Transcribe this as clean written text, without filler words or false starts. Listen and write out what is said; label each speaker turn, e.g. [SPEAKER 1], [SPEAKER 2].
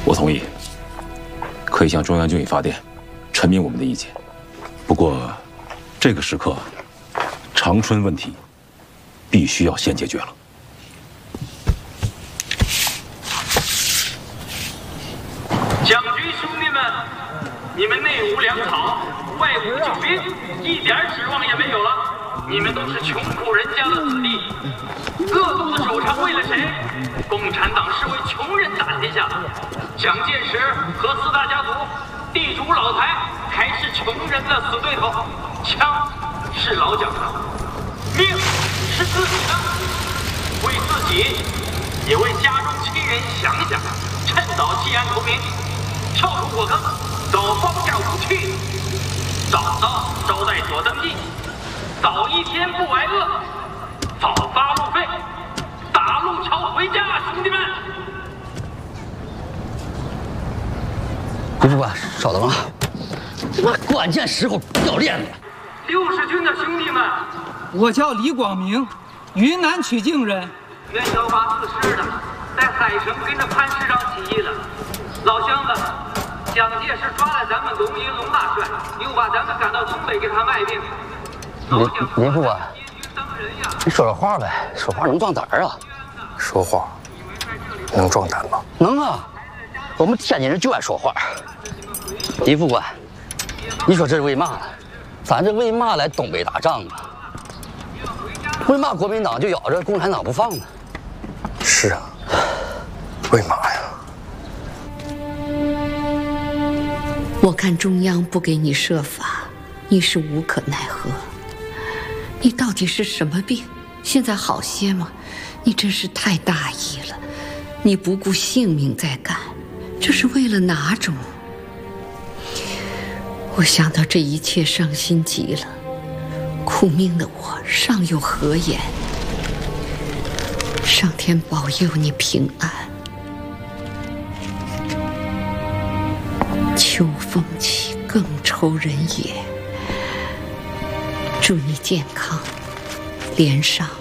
[SPEAKER 1] 我同意，可以向中央军委发电，陈明我们的意见。不过，这个时刻，长春问题必须要先解决了。
[SPEAKER 2] 蒋军兄弟们，你们内无粮草，外无救兵，一点指望也没有了。你们都是穷苦人家的子弟，各肚子手长为了谁？共产党是为穷人打天下。蒋介石和四大家族、地主老财还是穷人的死对头。枪是老蒋的，命是自己的。为自己，也为家中亲人想想，趁早弃暗投明，跳出火坑，早放下武器，早到招待所登记，早一天不挨饿，早发路费，打路桥回家，兄弟们！
[SPEAKER 3] 李副官，稍等啊！他妈关键时候掉链子。
[SPEAKER 2] 60军的兄弟们，
[SPEAKER 4] 我叫李广明，云南曲靖人。
[SPEAKER 2] 原184师的，在海城跟着潘师长起义的。老乡子，蒋介石抓了咱们龙营龙大帅，又把咱们赶到东北给他卖命。
[SPEAKER 3] 林副官，你说说话呗，说话能壮胆啊！
[SPEAKER 5] 说话能壮胆吗？
[SPEAKER 3] 能啊，我们天津人就爱说话。李副官，你说这是为嘛呢？ 咱这为嘛来东北打仗啊？为嘛国民党就咬着共产党不放呢？
[SPEAKER 5] 是啊，为嘛呀？
[SPEAKER 6] 我看中央不给你设法，你是无可奈何。你到底是什么病？现在好些吗？你真是太大意了！你不顾性命在干，这是为了哪种？ 我想到这一切，伤心极了。苦命的我，尚有何言？上天保佑你平安。秋风起，更愁人也。祝你健康，连上。